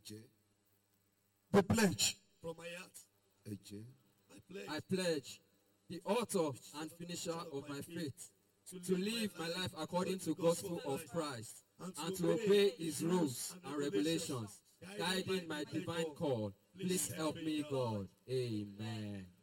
The pledge. From my heart. I pledge the author and finisher of my faith to live my life according to the gospel of Christ and to obey his rules and regulations, guiding my divine call. Please help me, God. Amen.